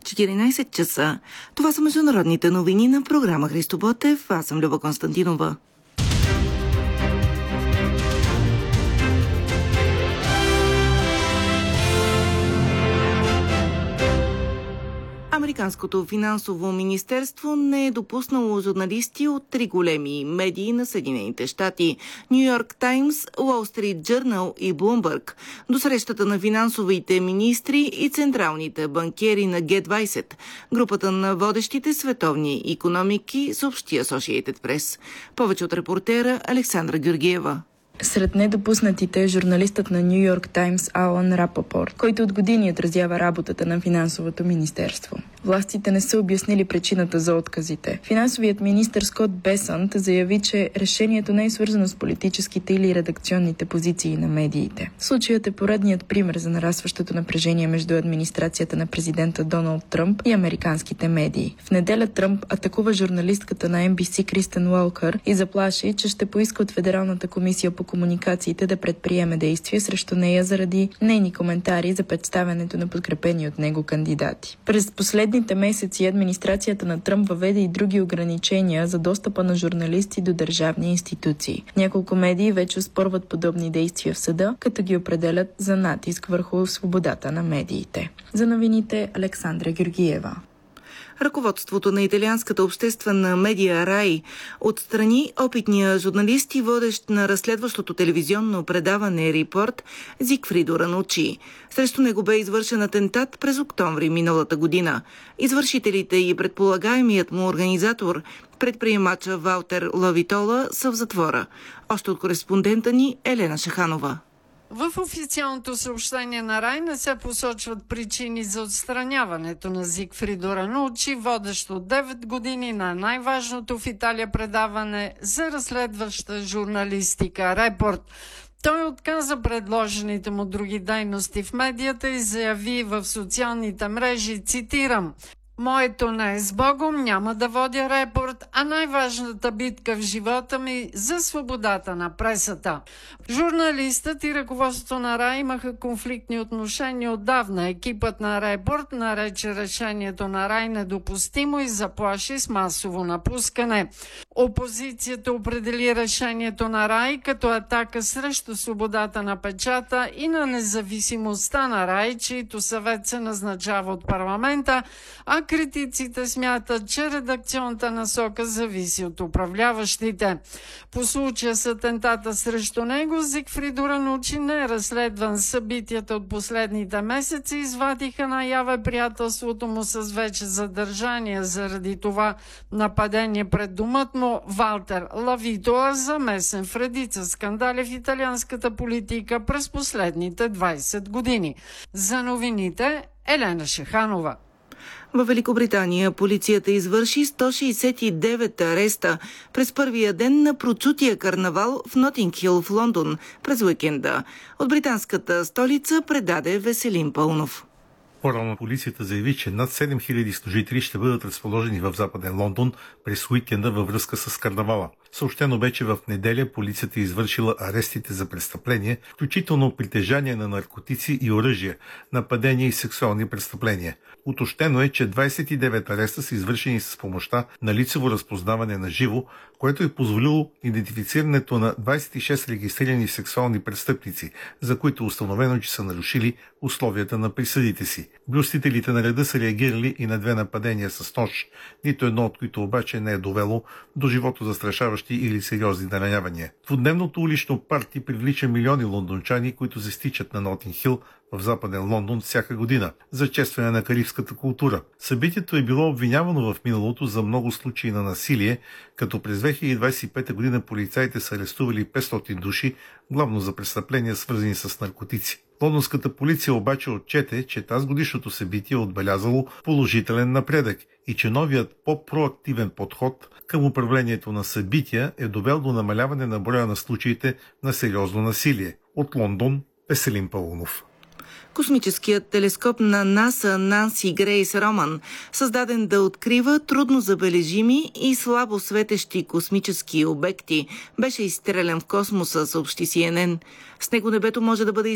14 часа. Това са международните новини на програма Христо Ботев. Аз съм Люба Константинова. Американското финансово министерство не е допуснало журналисти от 3 големи медии на Съединените щати – Ню Йорк Таймс, Уол Стрит Джърнал и Блумбърг, до срещата на финансовите министри и централните банкери на Г-20, групата на водещите световни икономики, съобщи Associated Press. Повече от репортера Александра Георгиева. Сред недопуснатите е журналистът на Ню Йорк Таймс Алън Рапопорт, който от години отразява работата на финансовото министерство. Властите не са обяснили причината за отказите. Финансовият министър Скот Бесант заяви, че решението не е свързано с политическите или редакционните позиции на медиите. Случаят е поредният пример за нарастващото напрежение между администрацията на президента Доналд Тръмп и американските медии. В неделя Тръмп атакува журналистката на NBC Кристен Уолкър и заплаши, че ще поиска от Федералната комисия по комуникациите да предприеме действия срещу нея заради нейни коментари за представянето на подкрепени от него кандидати. През последните месеци администрацията на Тръмп въведе и други ограничения за достъпа на журналисти до държавни институции. Няколко медии вече оспорват подобни действия в съда, като ги определят за натиск върху свободата на медиите. За новините Александра Георгиева. Ръководството на италианската обществена медия РАИ отстрани опитния журналист и водещ на разследващото телевизионно предаване Репорт Зигфридо Ранучи. Срещу него бе извършен атентат през октомври миналата година. Извършителите и предполагаемият му организатор, предприемача Валтер Лавитола, са в затвора. Още от кореспондента ни Елена Шаханова. В официалното съобщение на РАИ не се посочват причини за отстраняването на Зигфридо Ранучи, водещ от 9 години на най-важното в Италия предаване за разследваща журналистика Репорт. Той отказа предложените му други дейности в медията и заяви в социалните мрежи, цитирам: „Моето не е с Богом, няма да водя Репорт, а най-важната битка в живота ми за свободата на пресата“. Журналистът и ръководството на РАИ имаха конфликтни отношения отдавна. Екипът на Репорт нарече решението на РАИ недопустимо и заплаши с масово напускане. Опозицията определи решението на РАИ като атака срещу свободата на печата и на независимостта на РАИ, чието съвет се назначава от парламента, а критиците смятат, че редакционната насока зависи от управляващите. По случая с атентата срещу него, Зигфридо Ранучи не е разследван. Събитията от последните месеци извадиха наяве приятелството му с вече задържания заради това нападение пред домът му. Валтер Лавитола замесен в редица скандали в италианската политика през последните 20 години. За новините Елена Шаханова. Във Великобритания полицията извърши 169 ареста през първия ден на прочутия карнавал в Нотинг Хил в Лондон през уикенда. От британската столица предаде Веселин Пълнов. По-рано полицията заяви, че над 7000 служители ще бъдат разположени в Западен Лондон през уикенда във връзка с карнавала. Съобщено бе, че в неделя полицията извършила арестите за престъпления, включително притежание на наркотици и оръжия, нападения и сексуални престъпления. Уточнено е, че 29 ареста са извършени с помощта на лицево разпознаване на живо, което е позволило идентифицирането на 26 регистрирани сексуални престъпници, за които е установено, че са нарушили условията на присъдите си. Блюстителите на реда са реагирали и на 2 нападения с нож, нито едно от които обаче не е довело до живото застрашаващи или сериозни наранявания. Двудневното улично парти привлича милиони лондончани, които се стичат на Нотинг Хил в Западен Лондон всяка година за честване на карибската култура. Събитието е било обвинявано в миналото за много случаи на насилие, като през 2025 година полицаите са арестували 500 души, главно за престъпления, свързани с наркотици. Лондонската полиция обаче отчете, че тазгодишното събитие е отбелязало положителен напредък и че новият по-проактивен подход към управлението на събития е довел до намаляване на броя на случаите на сериозно насилие. От Лондон, Веселин Пълнов. Космическият телескоп на НАСА Нанси Грейс Роман, създаден да открива трудно забележими и слабо светещи космически обекти, беше изстрелян в космоса, съобщи CNN. С него небето може да бъде